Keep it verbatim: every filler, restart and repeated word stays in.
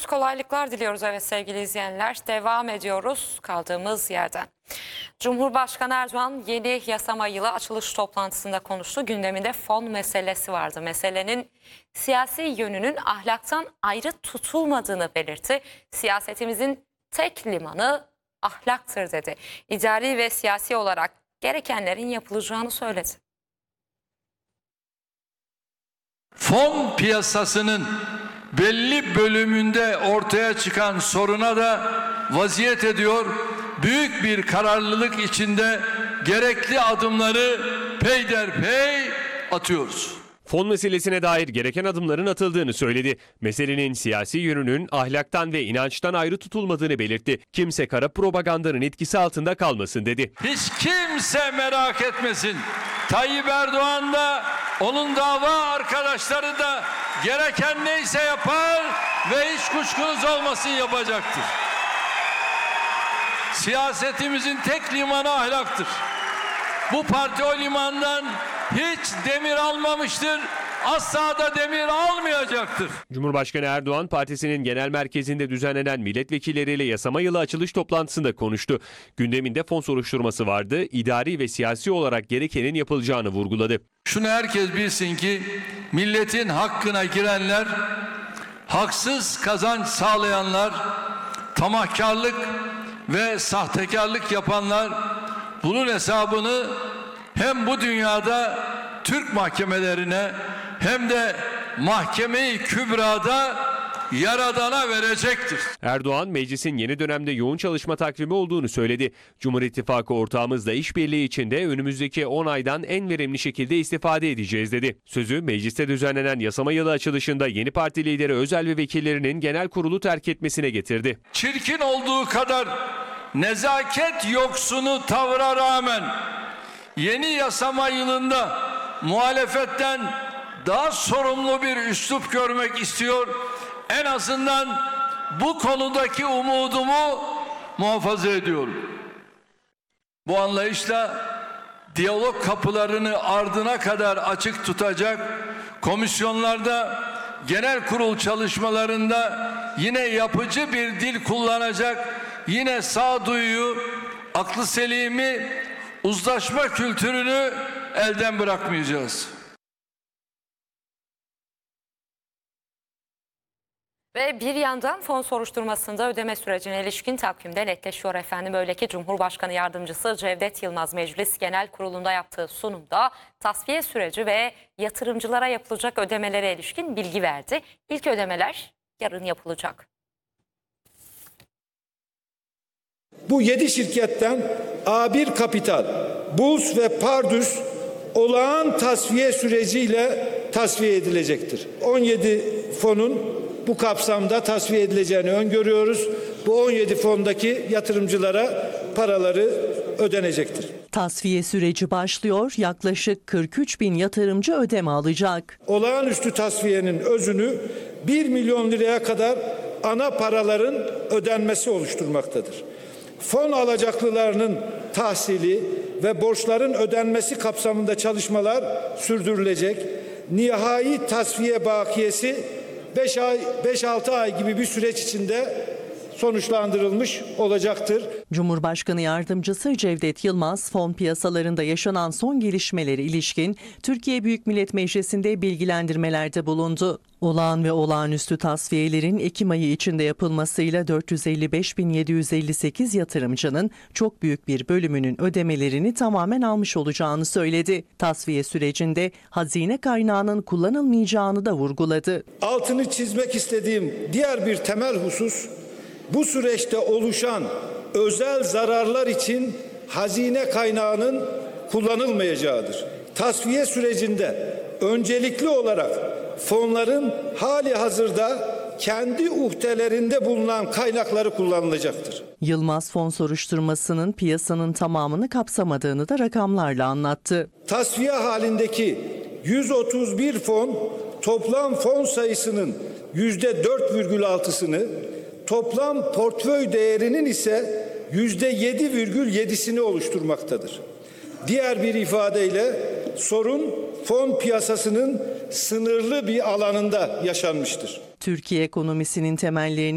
kolaylıklar diliyoruz evet sevgili izleyenler. Devam ediyoruz kaldığımız yerden. Cumhurbaşkanı Erdoğan yeni yasama yılı açılış toplantısında konuştu. Gündeminde fon meselesi vardı. Meselenin siyasi yönünün ahlaktan ayrı tutulmadığını belirtti. Siyasetimizin tek limanı ahlaktır dedi. İdari ve siyasi olarak gerekenlerin yapılacağını söyledi. Fon piyasasının belli bölümünde ortaya çıkan soruna da vaziyet ediyor. Büyük bir kararlılık içinde gerekli adımları peyderpey atıyoruz. Fon meselesine dair gereken adımların atıldığını söyledi. Meselenin siyasi yönünün ahlaktan ve inançtan ayrı tutulmadığını belirtti. Kimse kara propagandanın etkisi altında kalmasın dedi. Hiç kimse merak etmesin. Tayyip Erdoğan da onun dava arkadaşları da gereken neyse yapar ve hiç kuşkunuz olmasın yapacaktır. Siyasetimizin tek limanı ahlaktır. Bu parti o limandan hiç demir almamıştır. Asla da demir almayacaktır. Cumhurbaşkanı Erdoğan partisinin genel merkezinde düzenlenen milletvekilleriyle yasama yılı açılış toplantısında konuştu. Gündeminde fon soruşturması vardı. İdari ve siyasi olarak gerekenin yapılacağını vurguladı. Şunu herkes bilsin ki milletin hakkına girenler, haksız kazanç sağlayanlar, tamahkarlık ve sahtekarlık yapanlar bunun hesabını hem bu dünyada Türk mahkemelerine hem de Mahkeme-i Kübra'da Yaradan'a verecektir. Erdoğan meclisin yeni dönemde yoğun çalışma takvimi olduğunu söyledi. Cumhur İttifakı ortağımızla işbirliği içinde önümüzdeki on aydan en verimli şekilde istifade edeceğiz dedi. Sözü mecliste düzenlenen yasama yılı açılışında yeni parti lideri Özel ve vekillerinin genel kurulu terk etmesine getirdi. Çirkin olduğu kadar nezaket yoksunu tavra rağmen yeni yasama yılında muhalefetten daha sorumlu bir üslup görmek istiyor. En azından bu konudaki umudumu muhafaza ediyorum. Bu anlayışla diyalog kapılarını ardına kadar açık tutacak, komisyonlarda, genel kurul çalışmalarında yine yapıcı bir dil kullanacak, yine sağduyu, aklı selimi, uzlaşma kültürünü elden bırakmayacağız. Ve bir yandan fon soruşturmasında ödeme sürecine ilişkin takvimde netleşiyor efendim. Öyle ki Cumhurbaşkanı Yardımcısı Cevdet Yılmaz Meclis Genel Kurulu'nda yaptığı sunumda tasfiye süreci ve yatırımcılara yapılacak ödemelere ilişkin bilgi verdi. İlk ödemeler yarın yapılacak. Bu yedi şirketten A bir Kapital, Bulls ve Pardus olağan tasfiye süreciyle tasfiye edilecektir. on yedi fonun bu kapsamda tasfiye edileceğini öngörüyoruz. Bu on yedi fondaki yatırımcılara paraları ödenecektir. Tasfiye süreci başlıyor. Yaklaşık kırk üç bin yatırımcı ödeme alacak. Olağanüstü tasfiyenin özünü bir milyon liraya kadar ana paraların ödenmesi oluşturmaktadır. Fon alacaklılarının tahsili ve borçların ödenmesi kapsamında çalışmalar sürdürülecek. Nihai tasfiye bakiyesi beş altı ay gibi bir süreç içinde sonuçlandırılmış olacaktır. Cumhurbaşkanı Yardımcısı Cevdet Yılmaz, fon piyasalarında yaşanan son gelişmeleri ilişkin Türkiye Büyük Millet Meclisi'nde bilgilendirmelerde bulundu. Olağan ve olağanüstü tasfiyelerin Ekim ayı içinde yapılmasıyla dört yüz elli beş bin yedi yüz elli sekiz yatırımcının çok büyük bir bölümünün ödemelerini tamamen almış olacağını söyledi. Tasfiye sürecinde hazine kaynağının kullanılmayacağını da vurguladı. Altını çizmek istediğim diğer bir temel husus, bu süreçte oluşan özel zararlar için hazine kaynağının kullanılmayacağıdır. Tasfiye sürecinde öncelikli olarak fonların hali hazırda kendi uhdelerinde bulunan kaynakları kullanılacaktır. Yılmaz fon soruşturmasının piyasanın tamamını kapsamadığını da rakamlarla anlattı. Tasfiye halindeki yüz otuz bir fon toplam fon sayısının yüzde dört virgül altısını, toplam portföy değerinin ise yüzde yedi virgül yedisini oluşturmaktadır. Diğer bir ifadeyle sorun fon piyasasının sınırlı bir alanında yaşanmıştır. Türkiye ekonomisinin temellerini